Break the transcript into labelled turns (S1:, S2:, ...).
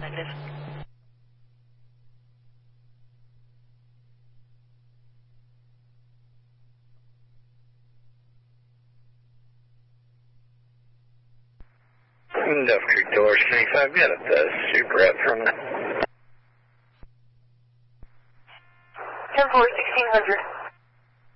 S1: Negative.
S2: Duff Creek Doors 25, got it, the super up from
S1: 10-4, 1600.